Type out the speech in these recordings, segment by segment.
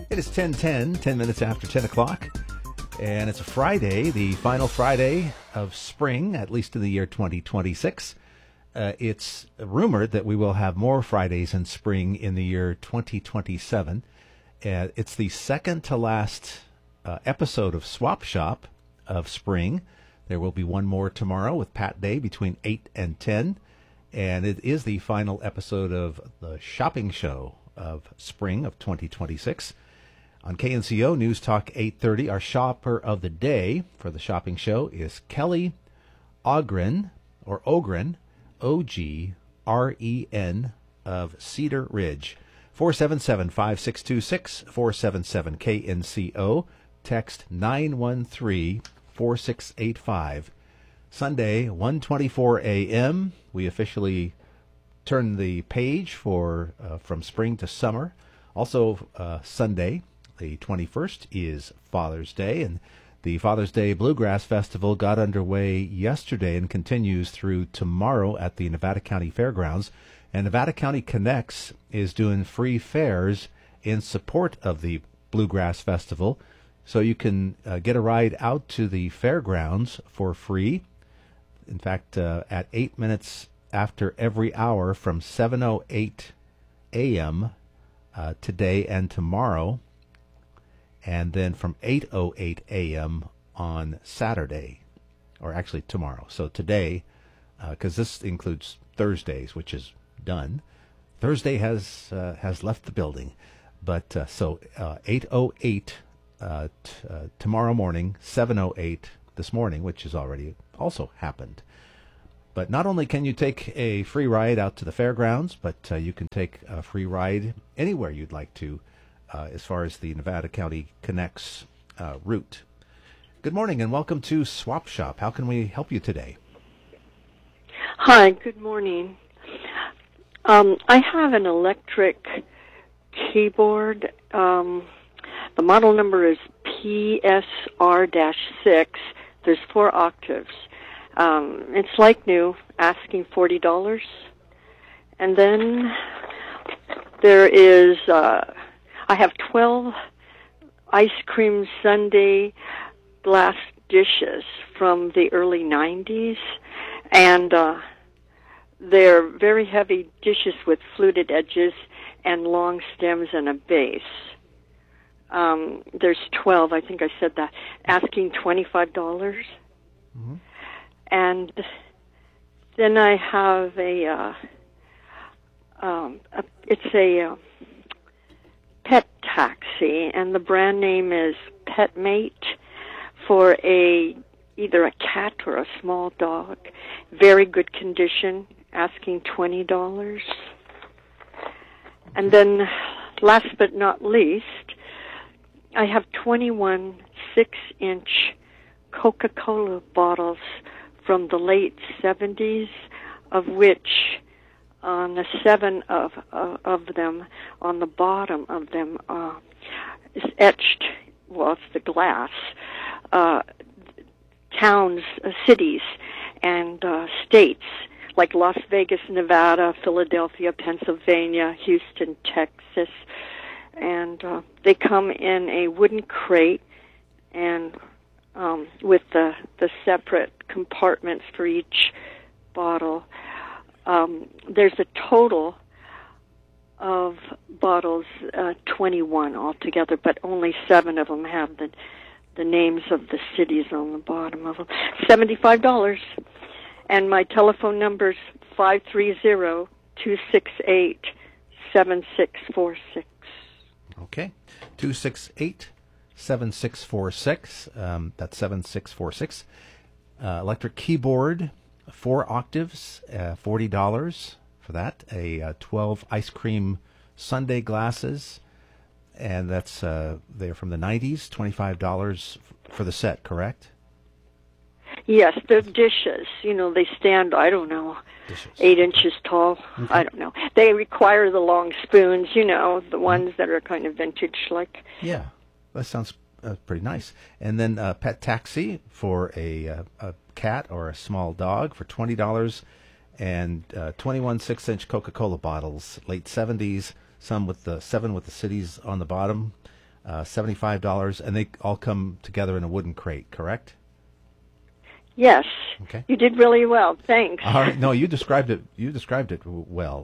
It is 10:10, 10 minutes after 10 o'clock, and it's a Friday, the final Friday of spring, at least in the year 2026. It's rumored that we will have more Fridays in spring in the year 2027. It's the second to last episode of Swap Shop of spring. There will be one more tomorrow with Pat Day between 8 and 10, and it is the final episode of the shopping show of spring of 2026. On KNCO News Talk 830, our shopper of the day for the shopping show is Kelly Ogren, or Ogren, O-G-R-E-N, of Cedar Ridge. 477-5626, 477-KNCO, text 913-4685. Sunday, 1:24 a.m., we officially turn the page for from spring to summer. Also, Sunday, the 21st, is Father's Day, and the Father's Day Bluegrass Festival got underway yesterday and continues through tomorrow at the Nevada County Fairgrounds. And Nevada County Connects is doing free fares in support of the Bluegrass Festival, so you can get a ride out to the fairgrounds for free. In fact, at 8 minutes after every hour from 7:08 a.m. Today and tomorrow, and then from 8:08 a.m. on Saturday, or actually tomorrow. So today, because this includes Thursdays, which is done. Thursday has left the building, but 8:08 tomorrow morning, 7:08 this morning, which has already also happened. But not only can you take a free ride out to the fairgrounds, but you can take a free ride anywhere you'd like to, as far as the Nevada County Connects route. Good morning and welcome to Swap Shop. How can we help you today? Hi, good morning. I have an electric keyboard. The model number is PSR-6. There's 4 octaves. It's like new, asking $40. And then there is, I have 12 ice cream sundae glass dishes from the early 90s. And they're very heavy dishes with fluted edges and long stems and a base. There's 12, I think I said that, asking $25. Mm-hmm. And then I have it's a pet taxi, and the brand name is PetMate, for either a cat or a small dog. Very good condition, asking $20. And then, last but not least, I have 21 6-inch Coca-Cola bottles from the late 70s, of which on the 7 of them, on the bottom of them, is etched, well, it's the glass, towns, cities, and states, like Las Vegas, Nevada, Philadelphia, Pennsylvania, Houston, Texas, and they come in a wooden crate and with the separate compartments for each bottle. There's a total of bottles, 21 altogether, but only 7 of them have the names of the cities on the bottom of them. $75. And my telephone number's 530-268-7646. Okay, 268-7646. That's 7646. Electric keyboard, 4 octaves, $40 for that. 12 ice cream sundae glasses, and that's they're from the 90s. $25 for the set, correct? Yes, they're dishes. You know, they stand, I don't know, dishes. 8 inches tall. Okay. I don't know. They require the long spoons, you know, the ones that are kind of vintage-like. Yeah, that sounds pretty nice. And then pet taxi for a cat or a small dog for $20, and 21 6-inch Coca-Cola bottles, late 70s, some with the 7 with the cities on the bottom. $75, and they all come together in a wooden crate, correct? Yes. Okay. You did really well. Thanks. All right. No, you described it. You described it well.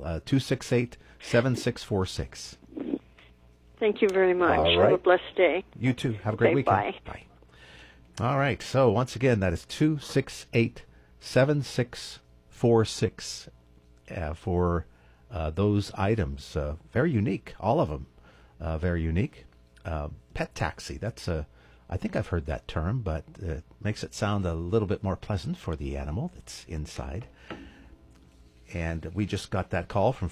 268-7646. Thank you very much. All Have right. a blessed day. You too. Have a great weekend. Bye. All right. So once again, that is 268-7646 for those items. Very unique. All of them. Very unique. Pet taxi. That's I think I've heard that term, but it makes it sound a little bit more pleasant for the animal that's inside. And we just got that call from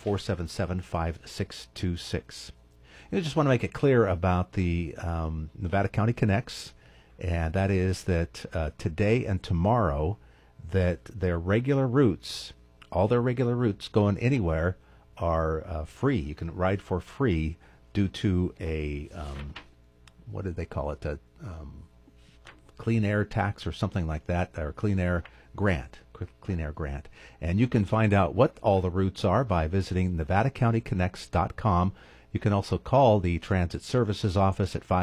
477-5626. I just want to make it clear about the Nevada County Connects, and that is that today and tomorrow, that their regular routes, all their regular routes going anywhere, are free. You can ride for free due to a what did they call it? A clean air tax or something like that, or clean air grant. And you can find out what all the routes are by visiting NevadaCountyConnects.com. You can also call the Transit Services Office at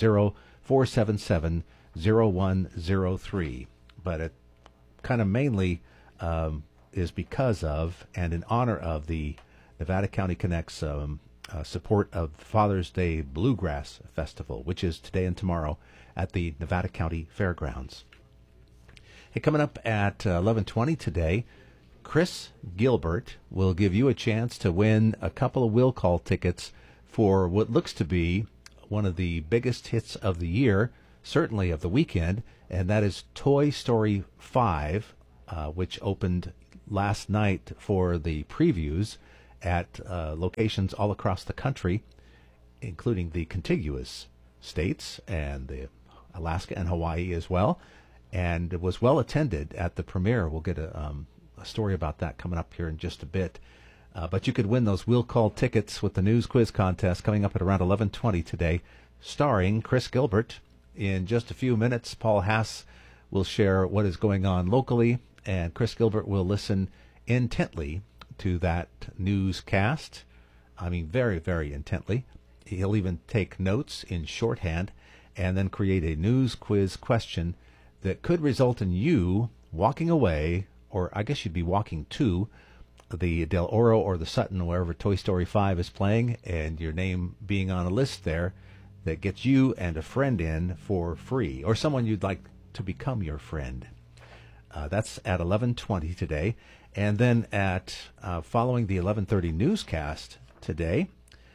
530-477-0103. But it kind of mainly is because of and in honor of the Nevada County Connects support of Father's Day Bluegrass Festival, which is today and tomorrow at the Nevada County Fairgrounds. Hey, coming up at 11:20 today, Chris Gilbert will give you a chance to win a couple of will call tickets for what looks to be one of the biggest hits of the year, certainly of the weekend, and that is Toy Story 5, which opened last night for the previews at locations all across the country, including the contiguous states and the Alaska and Hawaii as well, and it was well attended at the premiere. We'll get a story about that coming up here in just a bit. But you could win those Will Call tickets with the news quiz contest coming up at around 11:20 today, starring Chris Gilbert. In just a few minutes, Paul Haas will share what is going on locally, and Chris Gilbert will listen intently to that newscast. I mean, very, very intently. He'll even take notes in shorthand and then create a news quiz question that could result in you walking away, or I guess you'd be walking to the Del Oro or the Sutton, wherever Toy Story 5 is playing, and your name being on a list there that gets you and a friend in for free, or someone you'd like to become your friend. That's at 11:20 today. And then at following the 11:30 newscast today,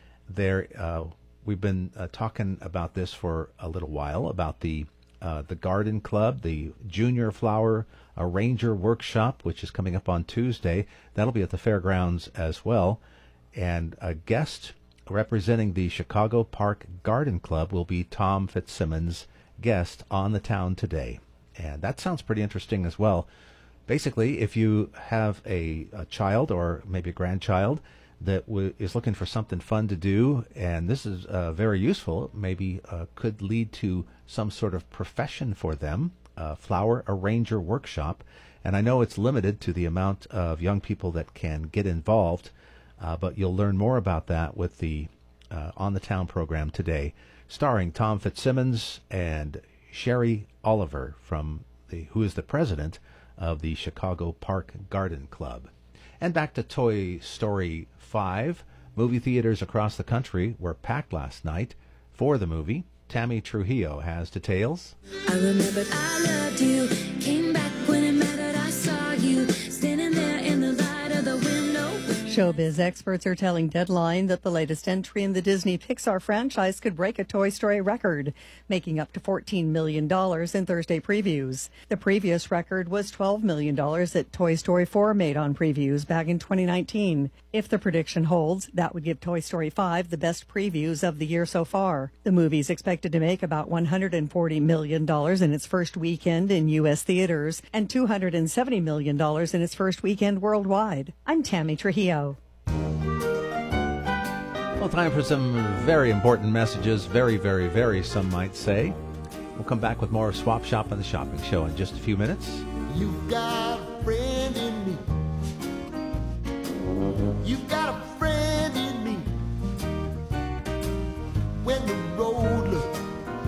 we've been talking about this for a little while, about the Garden Club, the Junior Flower Arranger Workshop, which is coming up on Tuesday. That'll be at the fairgrounds as well. And a guest representing the Chicago Park Garden Club will be Tom Fitzsimmons, guest on the Town Today. And that sounds pretty interesting as well. Basically, if you have a child or maybe a grandchild that is looking for something fun to do, and this is very useful, maybe could lead to some sort of profession for them, Flower Arranger Workshop. And I know it's limited to the amount of young people that can get involved, but you'll learn more about that with the On the Town program today, starring Tom Fitzsimmons and Sherry Oliver, who is the president of the Chicago Park Garden Club. And back to Toy Story 5. Movie theaters across the country were packed last night for the movie. Tammy Trujillo has details. I remembered I loved you, came back when it mattered, I saw you, standing there in the light of the window. Showbiz experts are telling Deadline that the latest entry in the Disney Pixar franchise could break a Toy Story record, making up to $14 million in Thursday previews. The previous record was $12 million that Toy Story 4 made on previews back in 2019. If the prediction holds, that would give Toy Story 5 the best previews of the year so far. The movie is expected to make about $140 million in its first weekend in U.S. theaters and $270 million in its first weekend worldwide. I'm Tammy Trujillo. Well, time for some very important messages. Very, very, very, some might say. We'll come back with more of Swap Shop and the Shopping Show in just a few minutes. You've got a friend in me. You've got a friend in me. When the road